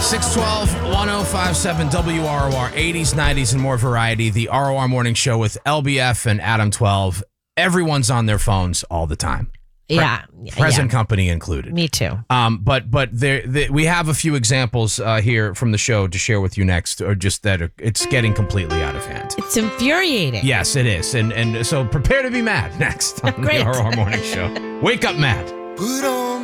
612 1057 WROR, 80s, 90s, and more variety. The ROR Morning Show with LBF and Adam 12. Everyone's on their phones all the time. Present company included. Me too. But we have a few examples here from the show to share with you next, or just that it's getting completely out of hand. It's infuriating. Yes, it is. And so prepare to be mad next on Great. the ROR Morning Show. Wake up mad. Put on